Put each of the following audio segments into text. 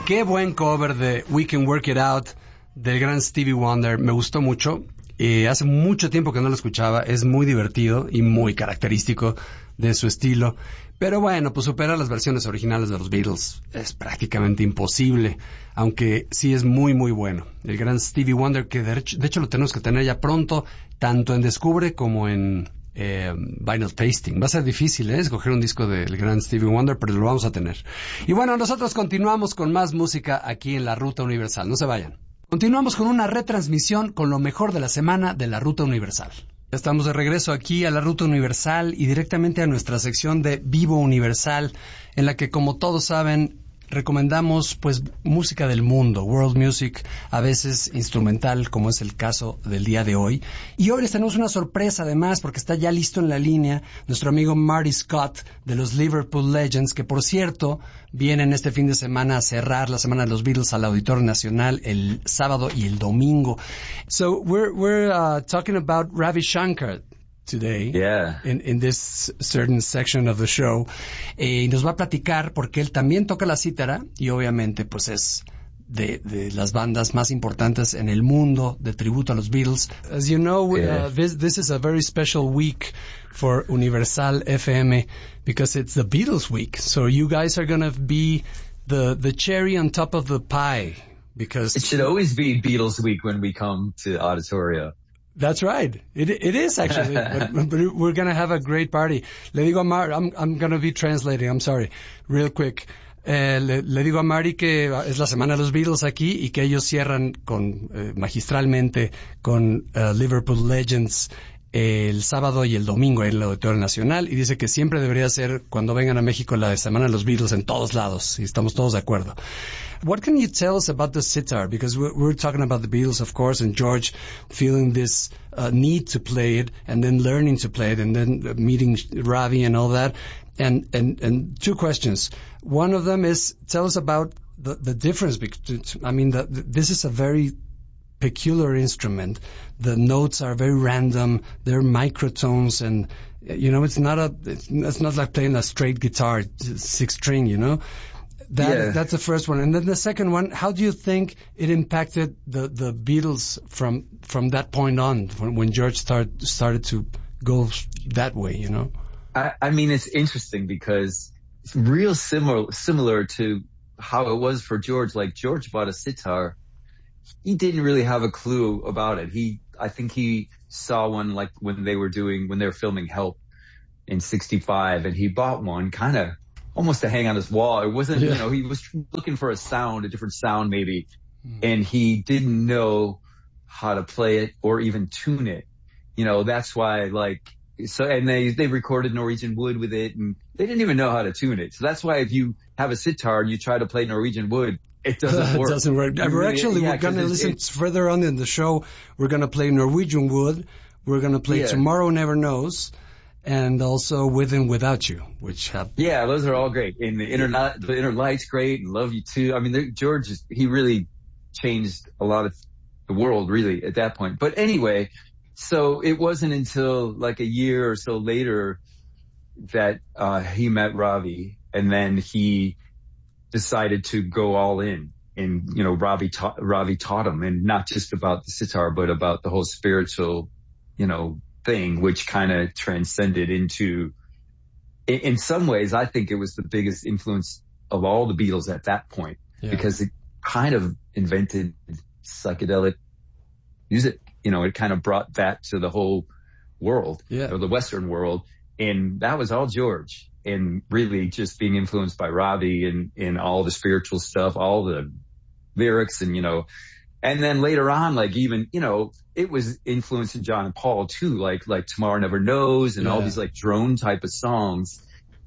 Qué buen cover de We Can Work It Out del gran Stevie Wonder. Me gustó mucho. Hace mucho tiempo que no lo escuchaba. Es muy divertido y muy característico de su estilo. Pero bueno, pues superar las versiones originales de los Beatles es prácticamente imposible. Aunque sí es muy, muy bueno. El gran Stevie Wonder, que de hecho lo tenemos que tener ya pronto, tanto en Descubre como en Vinyl Tasting. Va a ser difícil, escoger un disco del gran Stevie Wonder, pero lo vamos a tener. Y bueno, nosotros continuamos con más música aquí en la Ruta Universal. No se vayan. Continuamos con una retransmisión con lo mejor de la semana de la Ruta Universal. Ya estamos de regreso aquí a la Ruta Universal y directamente a nuestra sección de Vivo Universal, en la que, como todos saben, recomendamos pues música del mundo, world music, a veces instrumental, como es el caso del día de hoy. Y hoy les tenemos una sorpresa además, porque está ya listo en la línea nuestro amigo Marty Scott de los Liverpool Legends, que por cierto vienen este fin de semana a cerrar la Semana de los Beatles al Auditorio Nacional el sábado y el domingo. So we're talking about Ravi Shankar today, in this certain section of the show, y nos va a platicar porque él también toca la cítara y obviamente pues es de las bandas más importantes en el mundo de tributo a los Beatles. As you know, this is a very special week for Universal FM because it's the Beatles week. So you guys are going to be the cherry on top of the pie, because it should always be Beatles week when we come to Auditorio. That's right. It is actually, but we're going to have a great party. Le digo a Mar, I'm going to be translating, I'm sorry, real quick. Le digo a Mari que es la semana de los Beatles aquí y que ellos cierran magistralmente con Liverpool Legends el sábado y el domingo en el Auditorio Nacional, y dice que siempre debería ser cuando vengan a México la semana de los Beatles en todos lados, y estamos todos de acuerdo. What can you tell us about the sitar? Because we're talking about the Beatles, of course, and George feeling this need to play it, and then learning to play it, and then meeting Ravi and all that. And two questions. One of them is, tell us about the difference. I mean, this is a very peculiar instrument. The notes are very random. They're microtones, and it's not like playing a straight guitar, 6-string. That's the first one. And then the second one, how do you think it impacted the Beatles from that point on, when George started to go that way, I mean, it's interesting because it's real similar to how it was for George. Like, George bought a sitar. He didn't really have a clue about it. I think he saw one like when they were filming Help in '65, and he bought one kind of almost to hang on his wall. It wasn't, he was looking for a different sound maybe, and he didn't know how to play it or even tune it. That's why, and they recorded Norwegian Wood with it, and they didn't even know how to tune it. So that's why if you have a sitar and you try to play Norwegian Wood, it doesn't work. It doesn't work. We're going to listen further on in the show. We're going to play Norwegian Wood. We're going to play Tomorrow Never Knows, and also With and Without You, which have... Yeah, those are all great. And the Inner Light's great, and Love You Too. I mean, George, he really changed a lot of the world, really, at that point. But anyway, so it wasn't until like a year or so later that he met Ravi, and then he decided to go all in. And, Ravi taught him, and not just about the sitar, but about the whole spiritual, thing, which kind of transcended into, in some ways, I think it was the biggest influence of all the Beatles at that point, because it kind of invented psychedelic music. It kind of brought that to the whole world, or the Western world. And that was all George. And really just being influenced by Ravi and all the spiritual stuff, all the lyrics, and, and then later on, like, even, it was influencing John and Paul too, like Tomorrow Never Knows and all these like drone type of songs,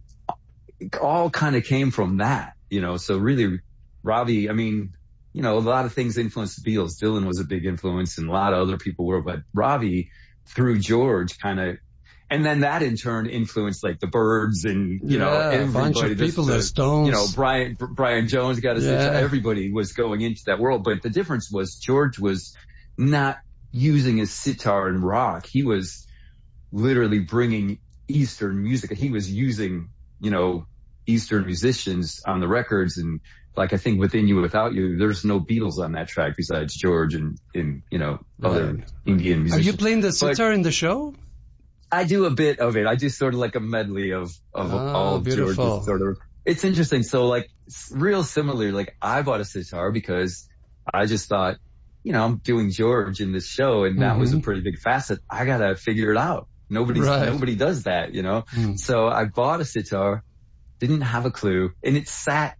all kind of came from that, so really Ravi, I mean, a lot of things influenced the Beatles. Dylan was a big influence, and a lot of other people were, but Ravi through George kind of, and then that in turn influenced like the Byrds and, a bunch of people, the Stones, Brian Jones got everybody was going into that world. But the difference was George was not using his sitar and rock. He was literally bringing Eastern music. He was using, Eastern musicians on the records, and like I think Within You Without You, there's no Beatles on that track besides George and other Indian musicians. Are you playing the sitar in the show? I do a bit of it. I do sort of like a medley of all of George's sort of. It's interesting. So like real similar, like I bought a sitar because I just thought, I'm doing George in this show, and that was a pretty big facet. I gotta figure it out. Nobody does that, So I bought a sitar, didn't have a clue, and it sat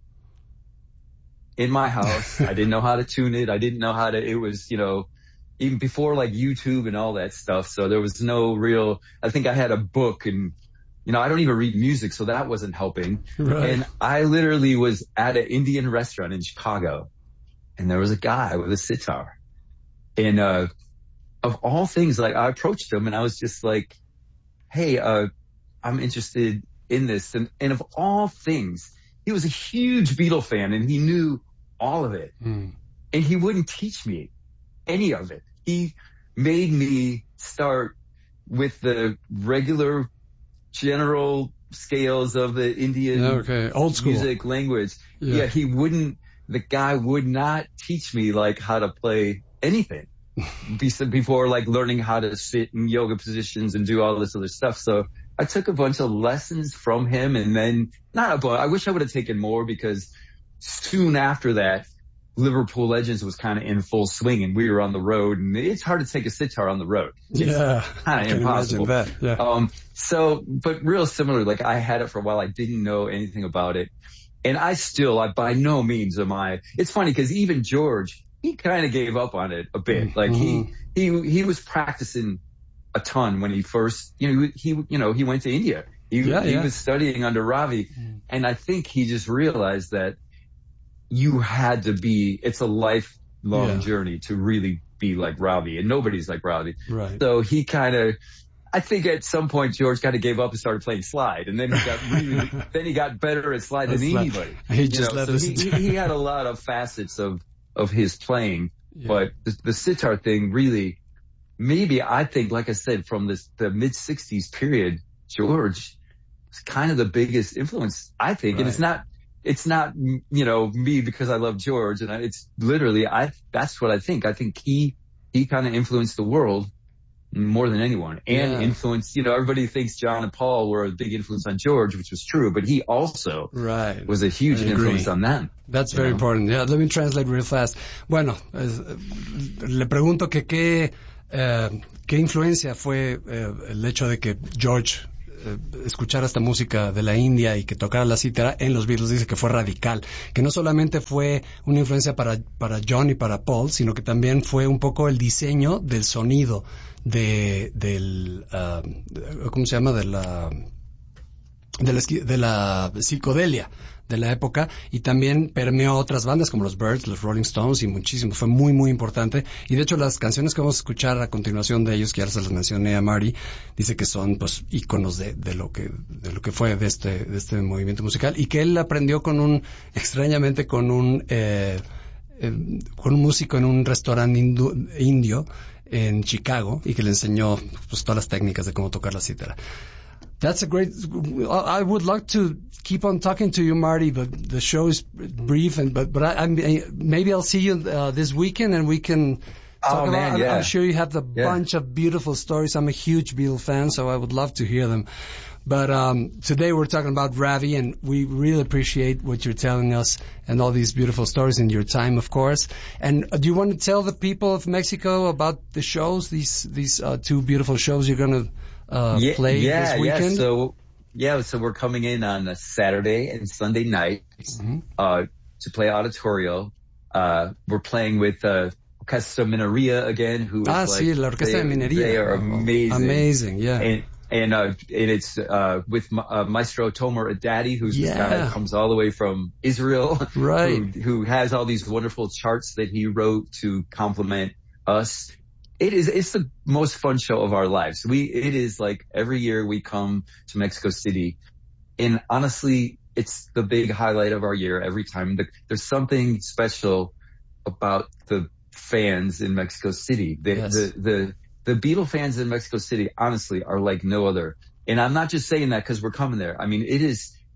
in my house. I didn't know how to tune it. I didn't know how to, it was, even before like YouTube and all that stuff. So there was no real, I think I had a book, and, I don't even read music, so that wasn't helping. Right. And I literally was at an Indian restaurant in Chicago, and there was a guy with a sitar. And, of all things, like I approached him and I was just like, hey, I'm interested in this. And of all things, he was a huge Beatle fan and he knew all of it. And he wouldn't teach me any of it. He made me start with the regular general scales of the Indian old school music language. Yeah, the guy would not teach me like how to play anything before like learning how to sit in yoga positions and do all this other stuff. So I took a bunch of lessons from him, and then I wish I would have taken more, because soon after that, Liverpool Legends was kind of in full swing and we were on the road, and it's hard to take a sitar on the road. It's kind of impossible. That. Yeah. But real similar, like I had it for a while. I didn't know anything about it. And I by no means it's funny because even George, he kind of gave up on it a bit. Like he was practicing a ton when he first, he went to India. He was studying under Ravi. And I think he just realized that it's a lifelong journey to really be like Ravi, and nobody's like Ravi. Right. So I think at some point George kind of gave up and started playing slide, and then he got better at slide than anybody. He had a lot of facets of his playing, but the sitar thing really, maybe I think, like I said, from the mid '60s period, George was kind of the biggest influence, I think. Right. And it's not, me because I love George, and it's literally, that's what I think. I think he kind of influenced the world more than anyone, and influenced, everybody thinks John and Paul were a big influence on George, which was true, but he also was a huge influence on them. That's very important. Yeah, let me translate real fast. Bueno, le pregunto que qué influencia fue el hecho de que George escuchar esta música de la India y que tocara la cítara en los Beatles. Dice que fue radical, que no solamente fue una influencia para John y para Paul, sino que también fue un poco el diseño del sonido del ¿cómo se llama? de la psicodelia de la época, y también permeó otras bandas como los Byrds, los Rolling Stones y muchísimo. Fue muy, muy importante. Y de hecho las canciones que vamos a escuchar a continuación de ellos, que ahora se las mencioné a Marty, dice que son pues íconos de lo que fue de este movimiento musical, y que él aprendió extrañamente con un músico en un restaurante indio en Chicago, y que le enseñó pues todas las técnicas de cómo tocar la cítara. That's a great. I would like to keep on talking to you, Marty, but the show is brief, but maybe I'll see you this weekend, and we can talk about. Yeah. I'm sure you have a bunch of beautiful stories. I'm a huge Beatle fan, so I would love to hear them. But today we're talking about Ravi, and we really appreciate what you're telling us and all these beautiful stories in your time, of course. And do you want to tell the people of Mexico about the shows? These two beautiful shows you're going to play this weekend? So we're coming in on a Saturday and Sunday night to play Auditorio. We're playing with Orquesta Minería again, who is la Orquesta de Minería. They are amazing. Amazing, yeah. And it's with Maestro Tomer Adadi, who's this guy that comes all the way from Israel, right? Who has all these wonderful charts that he wrote to complement us. It's the most fun show of our lives. It is like every year we come to Mexico City, and honestly, it's the big highlight of our year every time. There's something special about the fans in Mexico City. The Beatle fans in Mexico City, honestly, are like no other. And I'm not just saying that because we're coming there. I mean, it is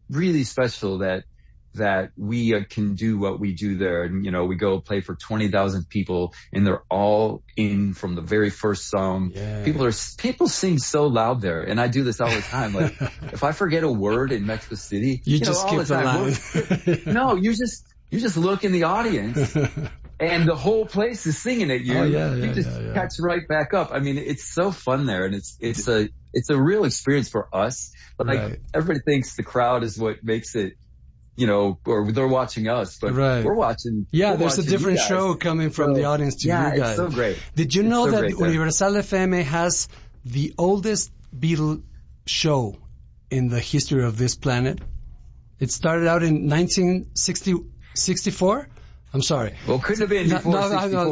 really special that we can do what we do there. And, we go play for 20,000 people and they're all in from the very first song. Yeah. People sing so loud there. And I do this all the time. Like if I forget a word in Mexico City, you just all keep the time, no, you just look in the audience and the whole place is singing at you. You just catch right back up. I mean, it's so fun there, and it's a real experience for us. But like everybody thinks the crowd is what makes it, or they're watching us, but we're watching. Yeah, there's a different show coming from the audience to you guys. Yeah, it's so great. Did you know that Universal FM has the oldest Beatle show in the history of this planet? It started out in 1964. I'm sorry. Well, couldn't have been before 64.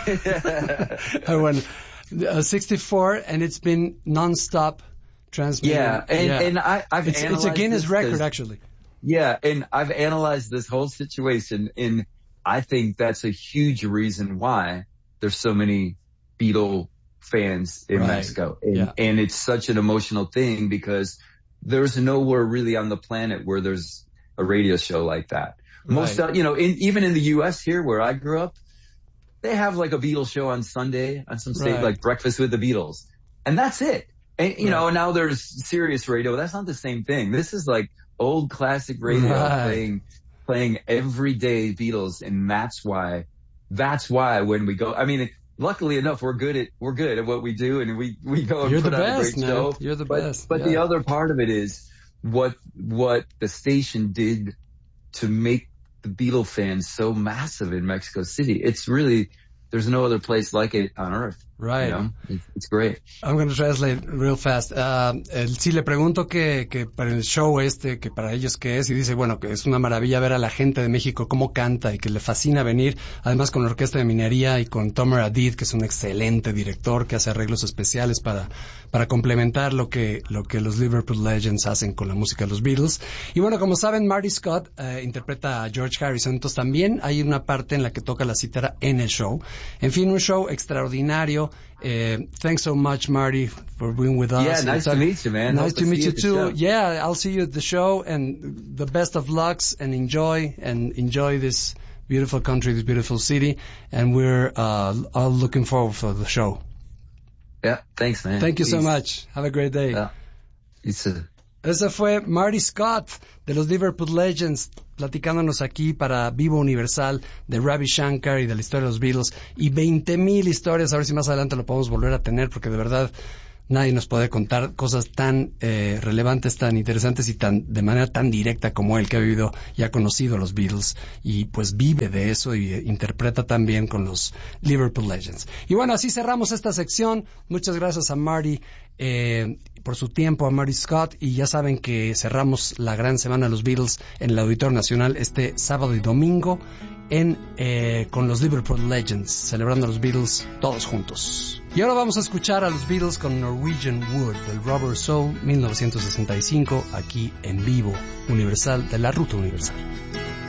No. I went 64, and it's been non-stop transmitting. Yeah, and I've analyzed it's a Guinness record, actually. Yeah, and I've analyzed this whole situation, and I think that's a huge reason why there's so many Beatle fans in Mexico. And it's such an emotional thing because there's nowhere really on the planet where there's a radio show like that. Most, even in the U.S. here where I grew up, they have like a Beatles show on Sunday on some state, like Breakfast with the Beatles. And that's it. And, now there's Sirius Radio. That's not the same thing. This is like old classic radio playing everyday Beatles. And that's why when we go, I mean, luckily enough, we're good at what we do. And we go and put on a great show. You're the best. But the other part of it is what the station did to make the Beatle fans so massive in Mexico City. It's really, there's no other place like it on earth. Right. It's great. I'm going to translate real fast. Sí, le pregunto que para el show que para ellos qué es, y dice, bueno, que es una maravilla ver a la gente de México cómo canta y que le fascina venir, además con la Orquesta de Minería y con Tomer Adid, que es un excelente director que hace arreglos especiales para complementar lo que los Liverpool Legends hacen con la música de los Beatles. Y bueno, como saben, Marty Scott interpreta a George Harrison, entonces también hay una parte en la que toca la cítara en el show. En fin, un show extraordinario. Thanks so much, Marty, for being with us. Yeah, nice to meet you, man. Nice to meet you too. Yeah, I'll see you at the show, and the best of lucks, and enjoy this beautiful country, this beautiful city, and we're all looking forward for the show. Yeah, thanks, man. Thank you so much. Have a great day. Yeah. Ese fue Marty Scott de los Liverpool Legends, platicándonos aquí para Vivo Universal de Ravi Shankar y de la historia de los Beatles y 20,000 historias. A ver si más adelante lo podemos volver a tener, porque de verdad nadie nos puede contar cosas tan relevantes, tan interesantes y de manera tan directa como él, que ha vivido y ha conocido a los Beatles y pues vive de eso y interpreta también con los Liverpool Legends. Y bueno, así cerramos esta sección. Muchas gracias a Marty por su tiempo, a Marty Scott, y ya saben que cerramos la gran semana de los Beatles en el Auditorio Nacional este sábado y domingo con los Liverpool Legends, celebrando a los Beatles todos juntos. Y ahora vamos a escuchar a los Beatles con Norwegian Wood del Rubber Soul 1965, aquí en Vivo Universal de la Ruta Universal.